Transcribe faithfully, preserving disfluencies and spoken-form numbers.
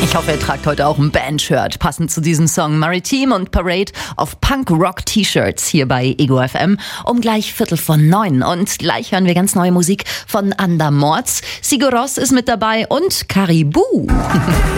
Ich hoffe, ihr tragt heute auch ein Band-Shirt, passend zu diesem Song Maritime und Parade auf Punk-Rock-T-Shirts hier bei Ego F M um gleich Viertel von neun. Und gleich hören wir ganz neue Musik von Ander Morz. Sigur Rós ist mit dabei und Caribou.